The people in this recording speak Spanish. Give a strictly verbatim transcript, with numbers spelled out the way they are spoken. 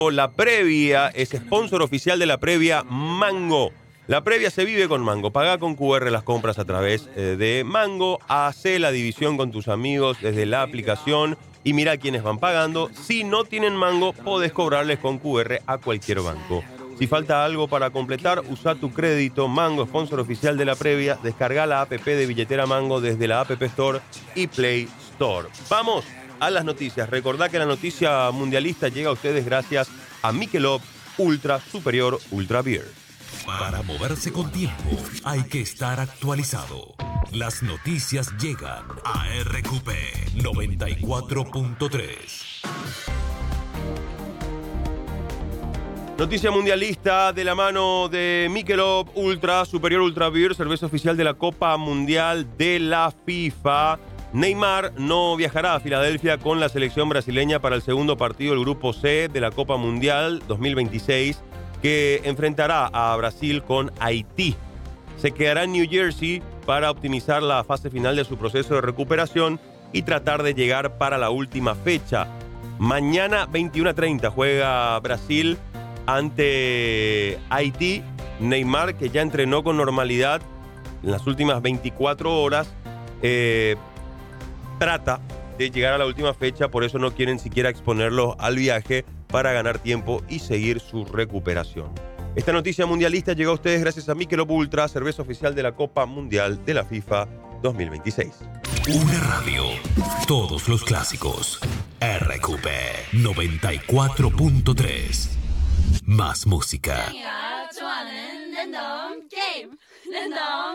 La previa es sponsor oficial de la previa Mango. La previa se vive con Mango. Paga con cu erre las compras a través eh, de Mango. Hace la división con tus amigos desde la aplicación y mira quiénes van pagando. Si no tienen Mango, podés cobrarles con cu erre a cualquier banco. Si falta algo para completar, usa tu crédito. Mango, sponsor oficial de la previa. Descarga la app de billetera Mango desde la App Store y Play Store. Vamos a las noticias. Recordá que la noticia mundialista llega a ustedes gracias a Michelob Ultra Superior Ultra Beer. Para moverse con tiempo, hay que estar actualizado. Las noticias llegan a erre cu pe noventa y cuatro punto tres. Noticia mundialista de la mano de Michelob Ultra Superior Ultra Beer, cerveza oficial de la Copa Mundial de la FIFA. Neymar no viajará a Filadelfia con la selección brasileña para el segundo partido del Grupo C de la Copa Mundial dos mil veintiséis, que enfrentará a Brasil con Haití. Se quedará en New Jersey para optimizar la fase final de su proceso de recuperación y tratar de llegar para la última fecha. Mañana veintiuna treinta juega Brasil ante Haití. Neymar, que ya entrenó con normalidad en las últimas veinticuatro horas, eh, trata de llegar a la última fecha, por eso no quieren siquiera exponerlo al viaje para ganar tiempo y seguir su recuperación. Esta noticia mundialista llegó a ustedes gracias a Michelob Ultra, cerveza oficial de la Copa Mundial de la FIFA dos mil veintiséis. Una radio, todos los clásicos. erre cu pe noventa y cuatro punto tres. Más música.